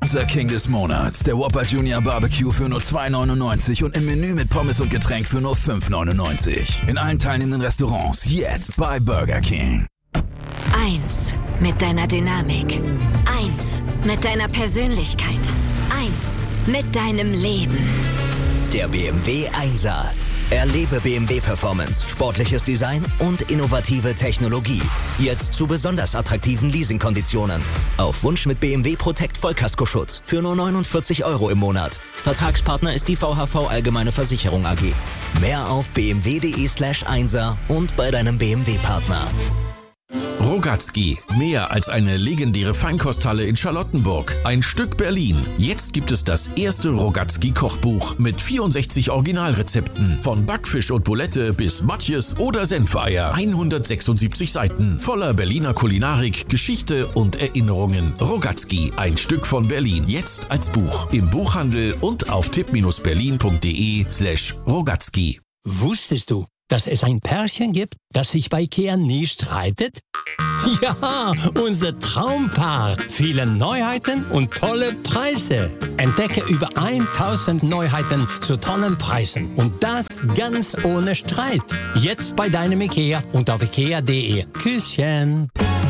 Burger King des Monats. Der Whopper Junior Barbecue für nur $2,99 und im Menü mit Pommes und Getränk für nur $5,99. In allen teilnehmenden Restaurants jetzt bei Burger King. 1 mit deiner Dynamik. 1 mit deiner Persönlichkeit. 1 mit deinem Leben. Der BMW 1er. Erlebe BMW Performance, sportliches Design und innovative Technologie. Jetzt zu besonders attraktiven Leasingkonditionen. Auf Wunsch mit BMW Protect Vollkaskoschutz für nur €49 im Monat. Vertragspartner ist die VHV Allgemeine Versicherung AG. Mehr auf bmw.de/1er und bei deinem BMW-Partner. Rogatski, mehr als eine legendäre Feinkosthalle in Charlottenburg. Ein Stück Berlin. Jetzt gibt es das erste Rogatski-Kochbuch mit 64 Originalrezepten. Von Backfisch und Bulette bis Matjes oder Senfeier. 176 Seiten. Voller Berliner Kulinarik, Geschichte und Erinnerungen. Rogatski, ein Stück von Berlin. Jetzt als Buch. Im Buchhandel und auf tipp-berlin.de/Rogatski. Wusstest du, dass es ein Pärchen gibt, das sich bei IKEA nie streitet? Ja, unser Traumpaar. Viele Neuheiten und tolle Preise. Entdecke über 1000 Neuheiten zu tollen Preisen. Und das ganz ohne Streit. Jetzt bei deinem IKEA und auf ikea.de. Küsschen.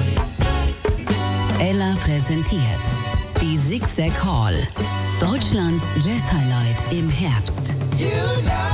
Ella präsentiert die Zigzag Hall. Deutschlands Jazz-Highlight im Herbst.